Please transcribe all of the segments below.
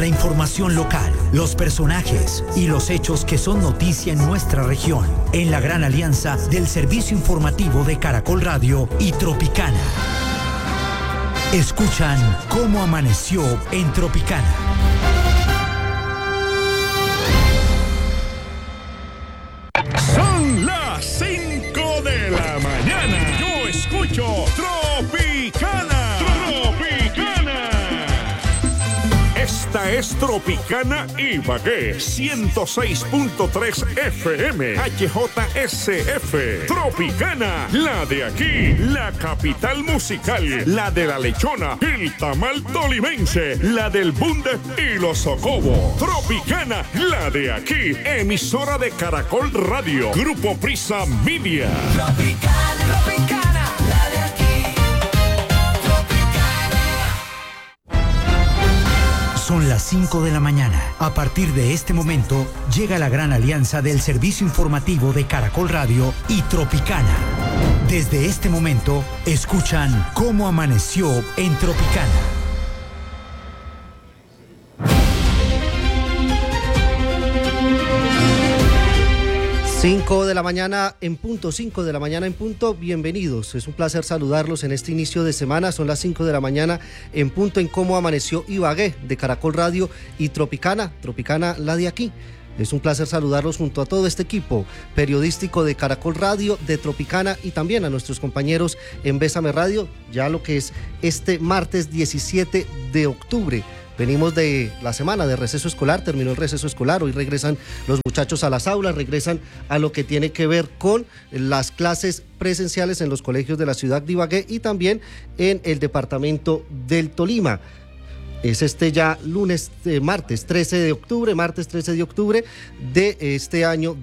La información local, los personajes y los hechos que son noticia en nuestra región, en la gran alianza del servicio informativo de Caracol Radio y Tropicana. Escuchan Cómo Amaneció en Tropicana. Son las 5 de la mañana. Yo escucho Tropicana. Esta es Tropicana Ibagué, 106.3 FM, HJSF. Tropicana, la de aquí, la capital musical, la de la lechona, el tamal tolimense, la del bunde y los socobos. Tropicana, la de aquí, emisora de Caracol Radio, Grupo Prisa Media. Tropicana. Son las 5 de la mañana. A partir de este momento, llega la gran alianza del servicio informativo de Caracol Radio y Tropicana. Desde este momento, escuchan Cómo Amaneció en Tropicana. 5 de la mañana en punto, bienvenidos. Es un placer saludarlos en este inicio de semana. Son las 5 de la mañana en punto en Cómo Amaneció Ibagué de Caracol Radio y Tropicana, la de aquí. Es un placer saludarlos junto a todo este equipo periodístico de Caracol Radio, de Tropicana y también a nuestros compañeros en Bésame Radio, ya lo que es este martes 17 de octubre. Venimos de la semana de receso escolar, terminó el receso escolar, hoy regresan los muchachos a las aulas, regresan a lo que tiene que ver con las clases presenciales en los colegios de la ciudad de Ibagué y también en el departamento del Tolima. Es ya martes 13 de octubre de este año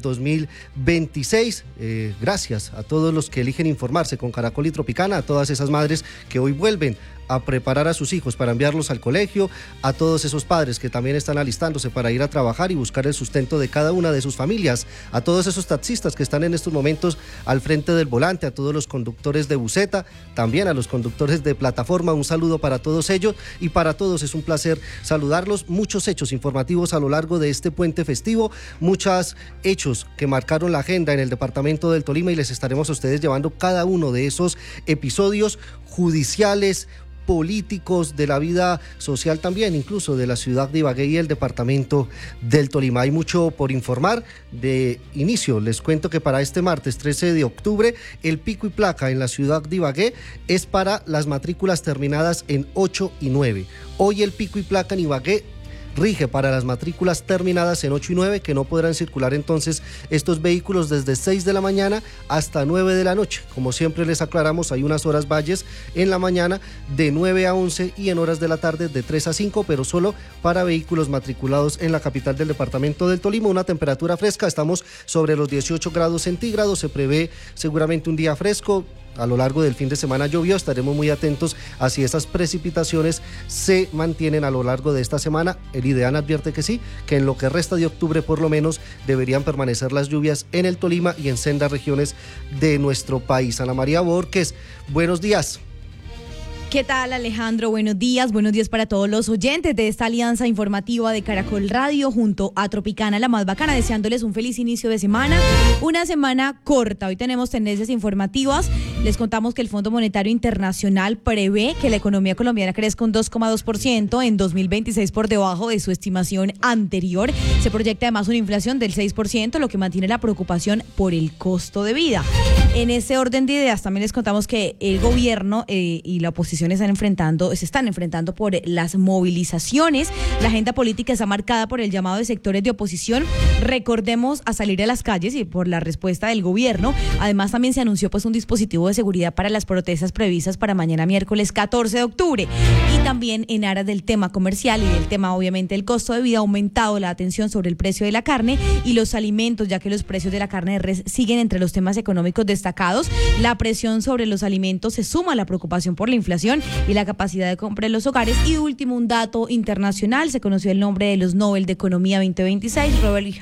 2026. Gracias a todos los que eligen informarse con Caracol y Tropicana, a todas esas madres que hoy vuelven a preparar a sus hijos para enviarlos al colegio, a todos esos padres que también están alistándose para ir a trabajar y buscar el sustento de cada una de sus familias, a todos esos taxistas que están en estos momentos al frente del volante, a todos los conductores de buseta, también a los conductores de plataforma, un saludo para todos ellos y para todos es un placer saludarlos. Muchos hechos informativos a lo largo de este puente festivo, muchos hechos que marcaron la agenda en el departamento del Tolima y les estaremos a ustedes llevando cada uno de esos episodios judiciales, políticos, de la vida social también, incluso de la ciudad de Ibagué y el departamento del Tolima. Hay mucho por informar. De inicio, les cuento que para este martes 13 de octubre, el pico y placa en la ciudad de Ibagué es para las matrículas terminadas en 8 y 9. Hoy el pico y placa en Ibagué rige para las matrículas terminadas en 8 y 9, que no podrán circular entonces estos vehículos desde 6 de la mañana hasta 9 de la noche. Como siempre les aclaramos, hay unas horas valles en la mañana de 9 a 11 y en horas de la tarde de 3 a 5, pero solo para vehículos matriculados en la capital del departamento del Tolima. Una temperatura fresca, estamos sobre los 18 grados centígrados, se prevé seguramente un día fresco. A lo largo del fin de semana llovió, estaremos muy atentos a si esas precipitaciones se mantienen a lo largo de esta semana. El IDEAN advierte que sí, que en lo que resta de octubre por lo menos deberían permanecer las lluvias en el Tolima y en sendas regiones de nuestro país. Ana María Borges, buenos días. ¿Qué tal, Alejandro? Buenos días para todos los oyentes de esta alianza informativa de Caracol Radio junto a Tropicana, la más bacana, deseándoles un feliz inicio de semana, una semana corta. Hoy tenemos tendencias informativas. Les contamos que el Fondo Monetario Internacional prevé que la economía colombiana crezca un 2,2% en 2026 por debajo de su estimación anterior. Se proyecta además una inflación del 6%, lo que mantiene la preocupación por el costo de vida. En ese orden de ideas también les contamos que el gobierno y la oposición se están enfrentando por las movilizaciones. La agenda política está marcada por el llamado de sectores de oposición, recordemos, a salir a las calles y por la respuesta del gobierno. Además también se anunció un dispositivo de seguridad para las protestas previstas para mañana miércoles 14 de octubre. Y también en aras del tema comercial y del tema obviamente del costo de vida, ha aumentado la atención sobre el precio de la carne y los alimentos, ya que los precios de la carne de res siguen entre los temas económicos destacados. La presión sobre los alimentos se suma a la preocupación por la inflación y la capacidad de compra en los hogares. Y último, un dato internacional: se conoció el nombre de los Nobel de Economía 2026. Robert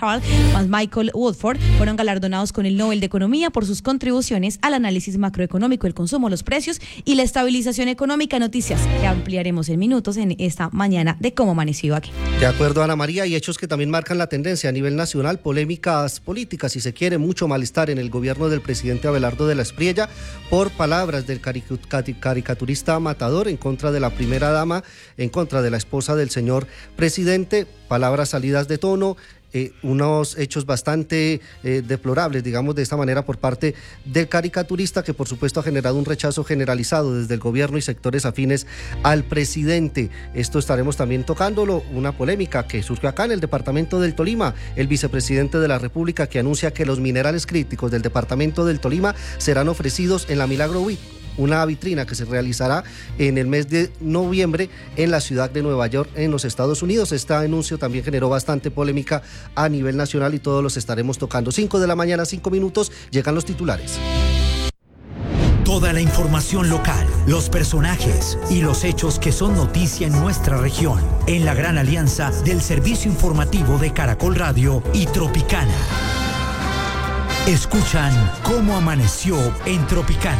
Hall más Michael Woodford fueron galardonados con el Nobel de Economía por sus contribuciones al análisis macroeconómico, el consumo, los precios y la estabilización económica. Noticias que ampliaremos en minutos en esta mañana de Cómo Amaneció aquí. De acuerdo, Ana María, y hechos que también marcan la tendencia a nivel nacional, polémicas políticas, si se quiere, mucho malestar en el gobierno del presidente Abelardo de la Espriella por palabras del caricaturista Matador en contra de la primera dama, en contra de la esposa del señor presidente, palabras salidas de tono, unos hechos bastante deplorables, digamos de esta manera, por parte del caricaturista, que por supuesto ha generado un rechazo generalizado desde el gobierno y sectores afines al presidente. Esto estaremos también tocándolo, una polémica que surgió acá en el departamento del Tolima, el vicepresidente de la República que anuncia que los minerales críticos del departamento del Tolima serán ofrecidos en la Milagro Week, una vitrina que se realizará en el mes de noviembre en la ciudad de Nueva York, en los Estados Unidos. Este anuncio también generó bastante polémica a nivel nacional y todos los estaremos tocando. 5 de la mañana, 5 minutos, llegan los titulares. Toda la información local, los personajes y los hechos que son noticia en nuestra región, en la gran alianza del servicio informativo de Caracol Radio y Tropicana. Escuchan Cómo Amaneció en Tropicana.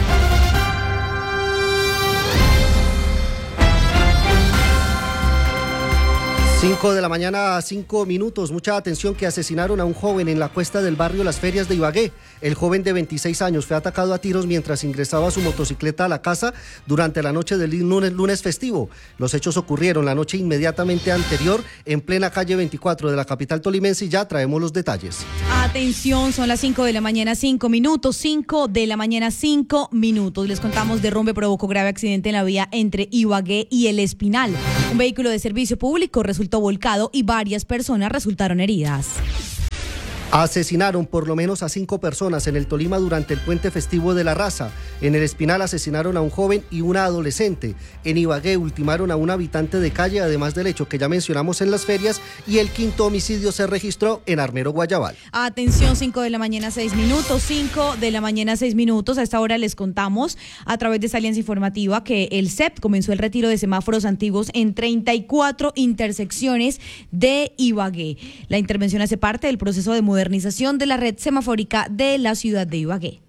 5 de la mañana, 5 minutos. Mucha atención, que asesinaron a un joven en la cuesta del barrio Las Ferias de Ibagué. El joven de 26 años fue atacado a tiros mientras ingresaba su motocicleta a la casa durante la noche del lunes festivo. Los hechos ocurrieron la noche inmediatamente anterior en plena calle 24 de la capital tolimense y ya traemos los detalles. Atención, son las 5 de la mañana, 5 minutos. 5 de la mañana, 5 minutos. Les contamos: derrumbe provocó grave accidente en la vía entre Ibagué y El Espinal. Un vehículo de servicio público resultó volcado y varias personas resultaron heridas. Asesinaron por lo menos a 5 personas en el Tolima durante el puente festivo de la Raza. En El Espinal asesinaron a un joven y una adolescente. En Ibagué ultimaron a un habitante de calle, además del hecho que ya mencionamos en Las Ferias, y el quinto homicidio se registró en Armero, Guayabal. Atención, 5 de la mañana, 6 minutos. 5 de la mañana, 6 minutos. A esta hora les contamos a través de esta alianza informativa que el CEP comenzó el retiro de semáforos antiguos en 34 intersecciones de Ibagué. La intervención hace parte del proceso de modernización de la red semafórica de la ciudad de Ibagué.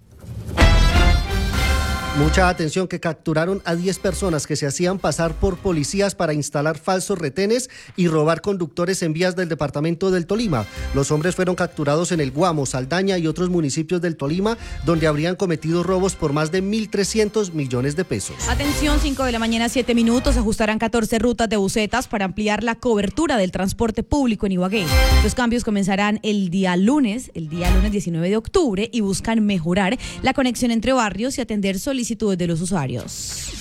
Mucha atención, que capturaron a 10 personas que se hacían pasar por policías para instalar falsos retenes y robar conductores en vías del departamento del Tolima. Los hombres fueron capturados en El Guamo, Saldaña y otros municipios del Tolima, donde habrían cometido robos por más de 1.300 millones de pesos. Atención, 5 de la mañana, 7 minutos. Ajustarán 14 rutas de busetas para ampliar la cobertura del transporte público en Ibagué. Los cambios comenzarán el día lunes 19 de octubre y buscan mejorar la conexión entre barrios y atender solicitudes de los usuarios.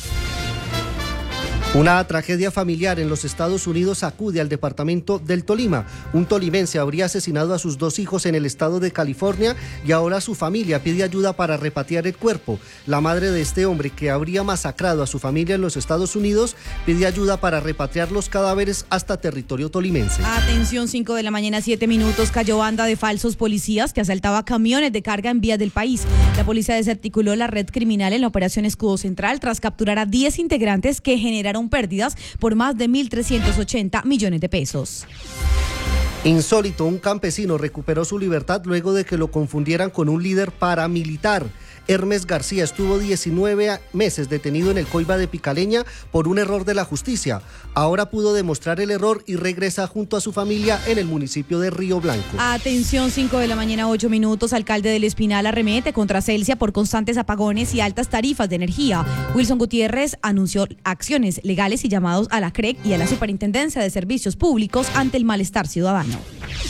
Una tragedia familiar en los Estados Unidos sacude al departamento del Tolima. Un tolimense habría asesinado a sus 2 hijos en el estado de California y ahora su familia pide ayuda para repatriar el cuerpo. La madre de este hombre, que habría masacrado a su familia en los Estados Unidos, pide ayuda para repatriar los cadáveres hasta territorio tolimense. Atención, 5 de la mañana, 7 minutos. Cayó banda de falsos policías que asaltaba camiones de carga en vías del país. La policía desarticuló la red criminal en la operación Escudo Central tras capturar a 10 integrantes que generaron pérdidas por más de 1.380 millones de pesos. Insólito, un campesino recuperó su libertad luego de que lo confundieran con un líder paramilitar. Hermes García estuvo 19 meses detenido en el Coiba de Picaleña por un error de la justicia. Ahora pudo demostrar el error y regresa junto a su familia en el municipio de Río Blanco. Atención, 5 de la mañana, 8 minutos. Alcalde del Espinal arremete contra Celsia por constantes apagones y altas tarifas de energía. Wilson Gutiérrez anunció acciones legales y llamados a la CREC y a la Superintendencia de Servicios Públicos ante el malestar ciudadano.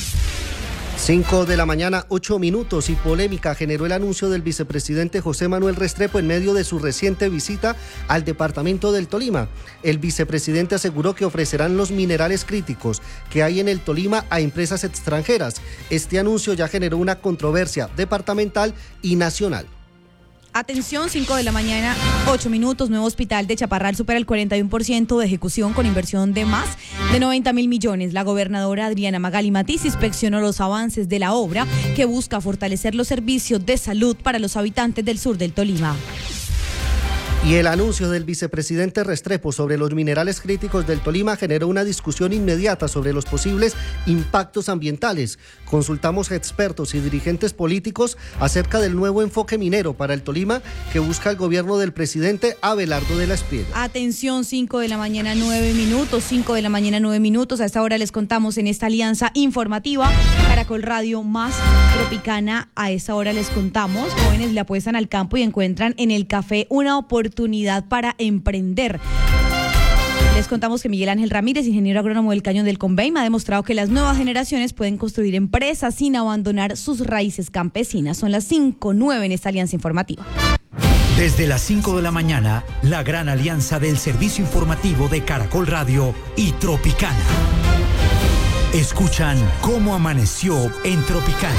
5 de la mañana, 8 minutos, y polémica generó el anuncio del vicepresidente José Manuel Restrepo en medio de su reciente visita al departamento del Tolima. El vicepresidente aseguró que ofrecerán los minerales críticos que hay en el Tolima a empresas extranjeras. Este anuncio ya generó una controversia departamental y nacional. Atención, 5 de la mañana, 8 minutos. Nuevo hospital de Chaparral supera el 41% de ejecución con inversión de más de 90.000 millones. La gobernadora Adriana Magali Matiz inspeccionó los avances de la obra que busca fortalecer los servicios de salud para los habitantes del sur del Tolima. Y el anuncio del vicepresidente Restrepo sobre los minerales críticos del Tolima generó una discusión inmediata sobre los posibles impactos ambientales. Consultamos a expertos y dirigentes políticos acerca del nuevo enfoque minero para el Tolima que busca el gobierno del presidente Abelardo de la Espriella. Atención, 5 de la mañana, 9 minutos, 5 de la mañana, 9 minutos. A esta hora les contamos en esta alianza informativa Caracol Radio más Tropicana. A esta hora les contamos, jóvenes le apuestan al campo y encuentran en el café una oportunidad para emprender. Les contamos que Miguel Ángel Ramírez, ingeniero agrónomo del Cañón del Conveima, ha demostrado que las nuevas generaciones pueden construir empresas sin abandonar sus raíces campesinas. Son las 5:09 en esta alianza informativa. Desde las 5 de la mañana, la gran alianza del servicio informativo de Caracol Radio y Tropicana. Escuchan cómo amaneció en Tropicana.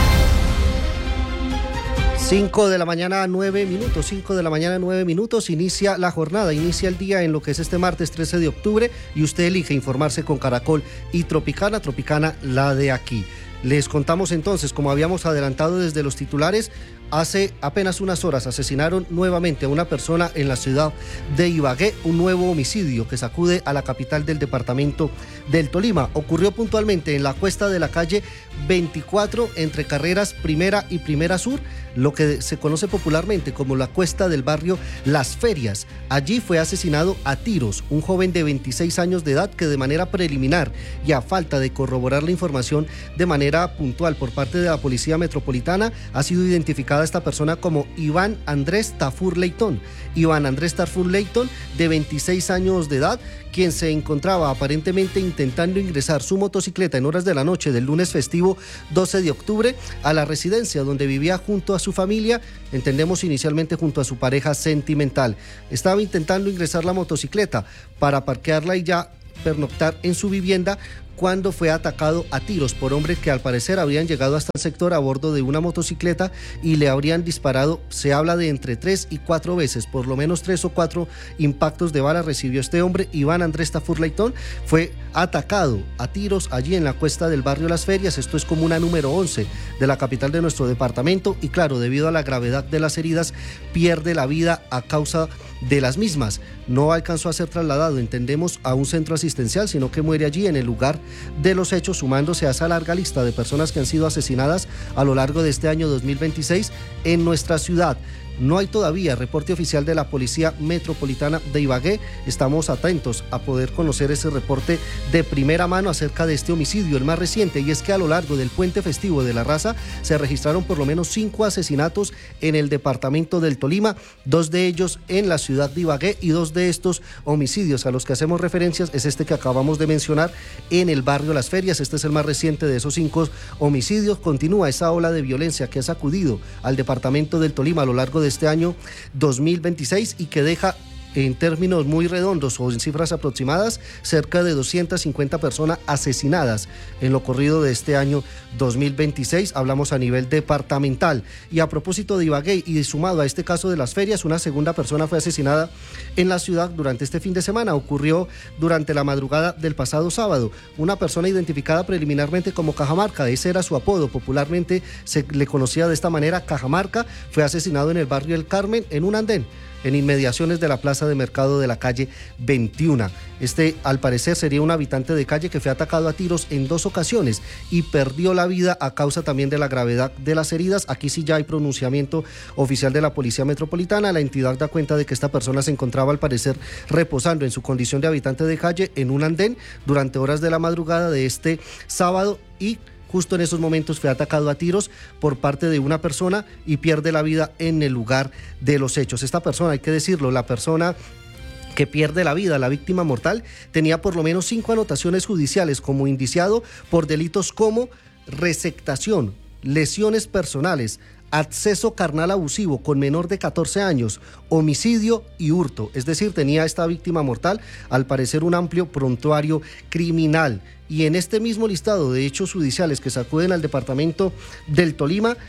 5 de la mañana, 9 minutos, 5 de la mañana, 9 minutos, inicia la jornada, inicia el día en lo que es este martes 13 de octubre y usted elige informarse con Caracol y Tropicana, Tropicana la de aquí. Les contamos entonces, como habíamos adelantado desde los titulares, hace apenas unas horas asesinaron nuevamente a una persona en la ciudad de Ibagué, un nuevo homicidio que sacude a la capital del departamento del Tolima. Ocurrió puntualmente en la cuesta de la calle 24 entre carreras Primera y Primera Sur, lo que se conoce popularmente como la cuesta del barrio Las Ferias. Allí fue asesinado a tiros un joven de 26 años de edad que de manera preliminar y a falta de corroborar la información de manera puntual por parte de la Policía Metropolitana ha sido identificada esta persona como Iván Andrés Tafur Leitón. Iván Andrés Tafur Leitón, de 26 años de edad, quien se encontraba aparentemente intentando ingresar su motocicleta en horas de la noche del lunes festivo 12 de octubre a la residencia donde vivía junto a su familia, entendemos inicialmente junto a su pareja sentimental. Estaba intentando ingresar la motocicleta para parquearla y ya pernoctar en su vivienda cuando fue atacado a tiros por hombres que al parecer habrían llegado hasta el sector a bordo de una motocicleta y le habrían disparado, se habla de entre 3 y 4 veces, por lo menos 3 o 4 impactos de bala recibió este hombre. Iván Andrés Tafur Leitón fue atacado a tiros allí en la cuesta del barrio Las Ferias, esto es comuna número 11 de la capital de nuestro departamento y claro, debido a la gravedad de las heridas, pierde la vida a causa de las mismas. No alcanzó a ser trasladado, entendemos, a un centro asistencial, sino que muere allí en el lugar de los hechos, sumándose a esa larga lista de personas que han sido asesinadas a lo largo de este año 2026 en nuestra ciudad. No hay todavía reporte oficial de la Policía Metropolitana de Ibagué. Estamos atentos a poder conocer ese reporte de primera mano acerca de este homicidio, el más reciente, y es que a lo largo del puente festivo de la Raza se registraron por lo menos 5 asesinatos en el departamento del Tolima, 2 de ellos en la ciudad de Ibagué y 2 de estos homicidios a los que hacemos referencias es este que acabamos de mencionar en el barrio Las Ferias. Este es el más reciente de esos 5 homicidios. Continúa esa ola de violencia que ha sacudido al departamento del Tolima a lo largo de este año 2026 y que deja en términos muy redondos o en cifras aproximadas cerca de 250 personas asesinadas en lo corrido de este año 2026, hablamos a nivel departamental. Y a propósito de Ibagué y sumado a este caso de Las Ferias, una segunda persona fue asesinada en la ciudad durante este fin de semana. Ocurrió durante la madrugada del pasado sábado. Una persona identificada preliminarmente como Cajamarca, ese era su apodo, popularmente se le conocía de esta manera, Cajamarca, fue asesinado en el barrio El Carmen en un andén en inmediaciones de la plaza de mercado de la calle 21. Este, al parecer, sería un habitante de calle que fue atacado a tiros en 2 ocasiones y perdió la vida a causa también de la gravedad de las heridas. Aquí sí ya hay pronunciamiento oficial de la Policía Metropolitana. La entidad da cuenta de que esta persona se encontraba, al parecer, reposando en su condición de habitante de calle en un andén durante horas de la madrugada de este sábado y justo en esos momentos fue atacado a tiros por parte de una persona y pierde la vida en el lugar de los hechos. Esta persona, hay que decirlo, la persona que pierde la vida, la víctima mortal, tenía por lo menos 5 anotaciones judiciales como indiciado por delitos como receptación, lesiones personales, acceso carnal abusivo con menor de 14 años, homicidio y hurto. Es decir, tenía esta víctima mortal, al parecer, un amplio prontuario criminal. Y en este mismo listado de hechos judiciales que sacuden al departamento del Tolima,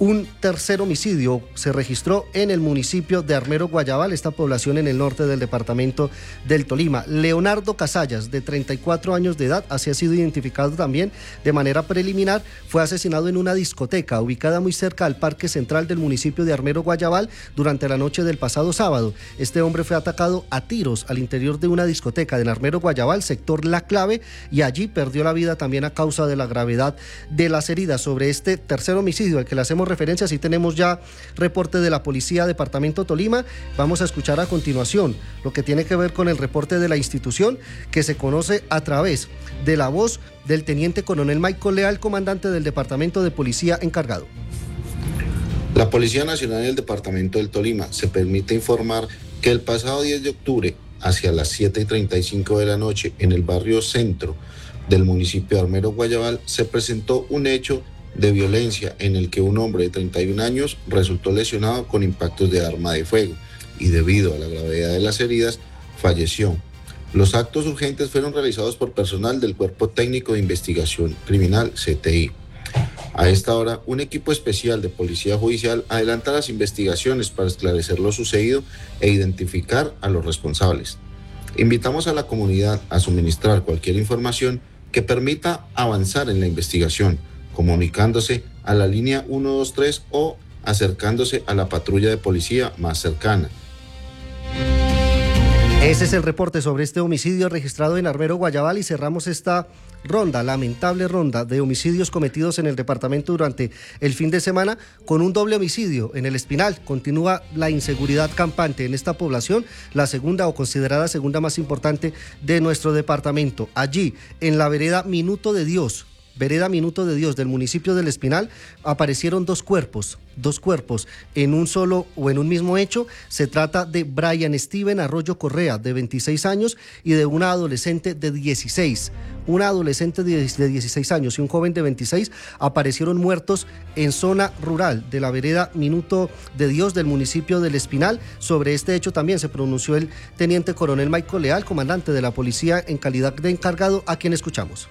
Un tercer homicidio se registró en el municipio de Armero Guayabal, esta población en el norte del departamento del Tolima. Leonardo Casallas, de 34 años de edad, así ha sido identificado también de manera preliminar, fue asesinado en una discoteca ubicada muy cerca al parque central del municipio de Armero Guayabal durante la noche del pasado sábado. Este hombre fue atacado a tiros al interior de una discoteca de Armero Guayabal, sector La Clave, y allí perdió la vida también a causa de la gravedad de las heridas. Sobre este tercer homicidio al que le hacemos referencia, sí tenemos ya reporte de la Policía Departamento Tolima. Vamos a escuchar a continuación lo que tiene que ver con el reporte de la institución, que se conoce a través de la voz del Teniente Coronel Michael Leal, comandante del Departamento de Policía encargado. La Policía Nacional del Departamento del Tolima se permite informar que el pasado 10 de octubre, hacia las 7:35 de la noche, en el barrio Centro del municipio de Armero Guayabal, se presentó un hecho de violencia en el que un hombre de 31 años resultó lesionado con impactos de arma de fuego y, debido a la gravedad de las heridas, falleció. Los actos urgentes fueron realizados por personal del Cuerpo Técnico de Investigación Criminal, CTI. A esta hora, un equipo especial de Policía Judicial adelanta las investigaciones para esclarecer lo sucedido e identificar a los responsables. Invitamos a la comunidad a suministrar cualquier información que permita avanzar en la investigación, comunicándose a la línea 123 o acercándose a la patrulla de policía más cercana. Ese es el reporte sobre este homicidio registrado en Armero Guayabal, y cerramos esta lamentable ronda de homicidios cometidos en el departamento durante el fin de semana con un doble homicidio en El Espinal. Continúa la inseguridad campante en esta población, la segunda o considerada segunda más importante de nuestro departamento. Allí, en la vereda Minuto de Dios del municipio del Espinal, aparecieron dos cuerpos en un solo o en un mismo hecho. Se trata de Brian Steven Arroyo Correa, de 26 años, y de una adolescente de 16. Una adolescente de 16 años y un joven de 26 aparecieron muertos en zona rural de la vereda Minuto de Dios del municipio del Espinal. Sobre este hecho también se pronunció el Teniente Coronel Michael Leal, comandante de la policía en calidad de encargado, a quien escuchamos.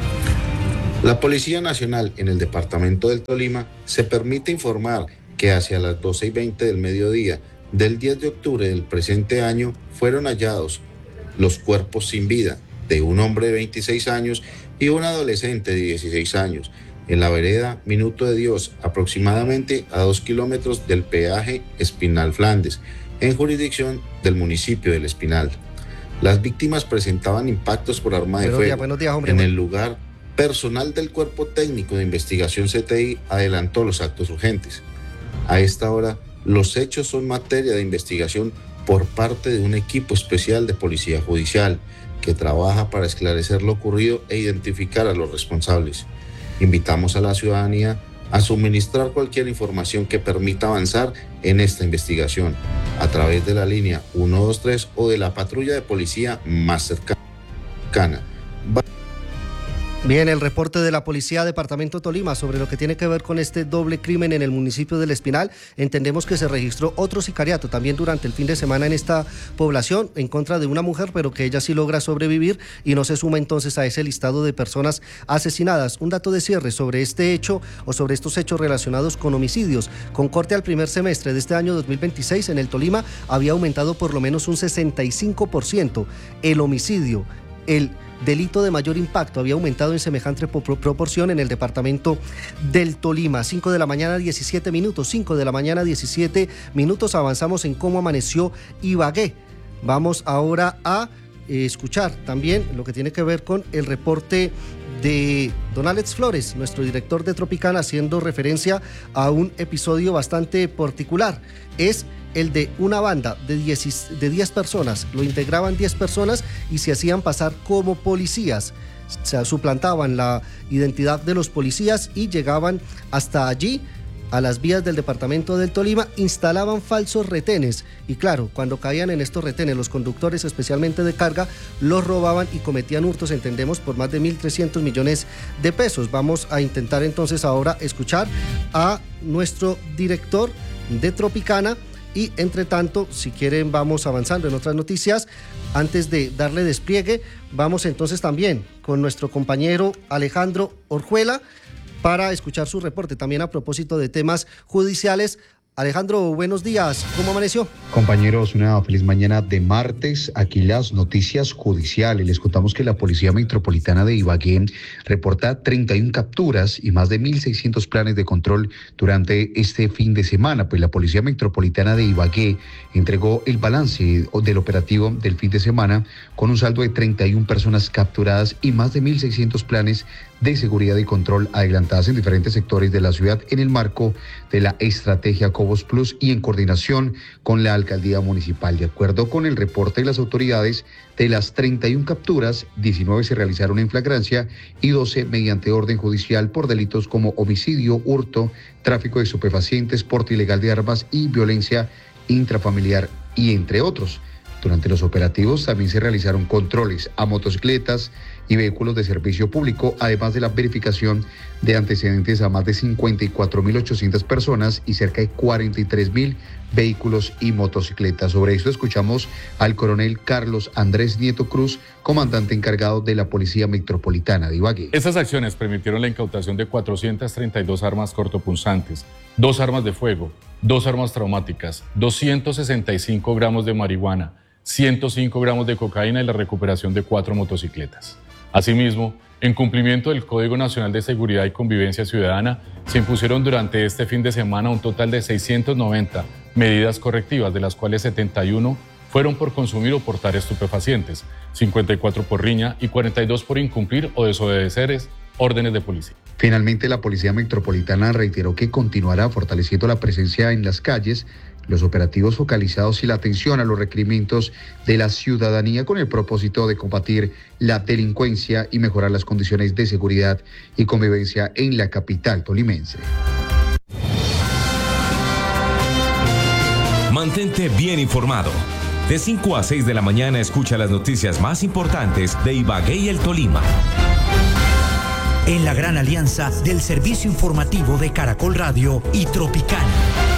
La Policía Nacional en el departamento del Tolima se permite informar que hacia las 12:20 del mediodía del 10 de octubre del presente año fueron hallados los cuerpos sin vida de un hombre de 26 años y un adolescente de 16 años en la vereda Minuto de Dios, aproximadamente a 2 kilómetros del peaje Espinal-Flandes, en jurisdicción del municipio del Espinal. Las víctimas presentaban impactos por arma de fuego. Buenos días, hombre. En el lugar, personal del Cuerpo Técnico de Investigación CTI adelantó los actos urgentes. A esta hora, los hechos son materia de investigación por parte de un equipo especial de Policía Judicial que trabaja para esclarecer lo ocurrido e identificar a los responsables. Invitamos a la ciudadanía a suministrar cualquier información que permita avanzar en esta investigación a través de la línea 123 o de la patrulla de policía más cercana. Bien, el reporte de la Policía Departamento Tolima sobre lo que tiene que ver con este doble crimen en el municipio del Espinal. Entendemos que se registró otro sicariato también durante el fin de semana en esta población en contra de una mujer, pero que ella sí logra sobrevivir y no se suma entonces a ese listado de personas asesinadas. Un dato de cierre sobre este hecho o sobre estos hechos relacionados con homicidios. Con corte al primer semestre de este año 2026, en el Tolima había aumentado por lo menos un 65% el homicidio. El delito de mayor impacto había aumentado en semejante proporción en el departamento del Tolima. 5 de la mañana 17 minutos, 5 de la mañana 17 minutos, avanzamos en cómo amaneció Ibagué. Vamos ahora a escuchar también lo que tiene que ver con el reporte de don Alex Flores, nuestro director de Tropicana, haciendo referencia a un episodio bastante particular. Es el de una banda de 10 personas, lo integraban 10 personas y se hacían pasar como policías. Se suplantaban la identidad de los policías y llegaban hasta allí, a las vías del departamento del Tolima, instalaban falsos retenes y claro, cuando caían en estos retenes los conductores, especialmente de carga, los robaban y cometían hurtos, entendemos, por más de 1.300 millones de pesos. Vamos a intentar entonces ahora escuchar a nuestro director de Tropicana y entre tanto, si quieren, vamos avanzando en otras noticias. Antes de darle despliegue, vamos entonces también con nuestro compañero Alejandro Orjuela para escuchar su reporte. También a propósito de temas judiciales. Alejandro, buenos días. ¿Cómo amaneció? Compañeros, una feliz mañana de martes. Aquí las noticias judiciales. Les contamos que la Policía Metropolitana de Ibagué reporta 31 capturas y más de 1.600 planes de control durante este fin de semana. Pues la Policía Metropolitana de Ibagué entregó el balance del operativo del fin de semana con un saldo de 31 personas capturadas y más de 1.600 planes de seguridad y control adelantadas en diferentes sectores de la ciudad en el marco de la estrategia Cobos Plus y en coordinación con la alcaldía municipal. De acuerdo con el reporte de las autoridades, de las 31 capturas, 19 se realizaron en flagrancia y 12 mediante orden judicial por delitos como homicidio, hurto, tráfico de estupefacientes, porte ilegal de armas y violencia intrafamiliar y entre otros. Durante los operativos también se realizaron controles a motocicletas y vehículos de servicio público, además de la verificación de antecedentes a más de 54.800 personas y cerca de 43.000 vehículos y motocicletas. Sobre esto escuchamos al coronel Carlos Andrés Nieto Cruz, comandante encargado de la Policía Metropolitana de Ibagué. Estas acciones permitieron la incautación de 432 armas cortopunzantes, 2 armas de fuego, 2 armas traumáticas, 265 gramos de marihuana, 105 gramos de cocaína y la recuperación de 4 motocicletas. Asimismo, en cumplimiento del Código Nacional de Seguridad y Convivencia Ciudadana, se impusieron durante este fin de semana un total de 690 medidas correctivas, de las cuales 71 fueron por consumir o portar estupefacientes, 54 por riña y 42 por incumplir o desobedecer órdenes de policía. Finalmente, la Policía Metropolitana reiteró que continuará fortaleciendo la presencia en las calles, los operativos focalizados y la atención a los requerimientos de la ciudadanía con el propósito de combatir la delincuencia y mejorar las condiciones de seguridad y convivencia en la capital tolimense. Mantente bien informado. De 5 a 6 de la mañana escucha las noticias más importantes de Ibagué y el Tolima. En la gran alianza del servicio informativo de Caracol Radio y Tropicana.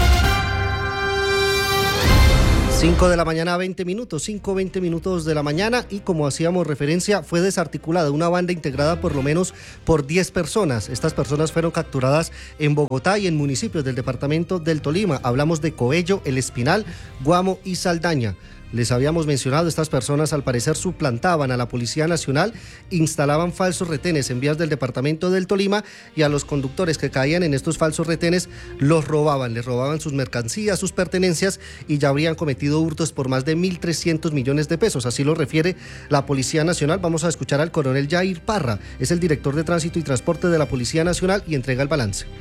5 de la mañana, 20 minutos, 5:20 minutos de la mañana, y como hacíamos referencia, fue desarticulada una banda integrada por lo menos por 10 personas. Estas personas fueron capturadas en Bogotá y en municipios del departamento del Tolima. Hablamos de Coello, El Espinal, Guamo y Saldaña. Les habíamos mencionado, estas personas al parecer suplantaban a la Policía Nacional, instalaban falsos retenes en vías del departamento del Tolima y a los conductores que caían en estos falsos retenes los robaban, les robaban sus mercancías, sus pertenencias, y ya habrían cometido hurtos por más de 1.300 millones de pesos. Así lo refiere la Policía Nacional. Vamos a escuchar al coronel Jair Parra, es el director de Tránsito y Transporte de la Policía Nacional, y entrega el balance.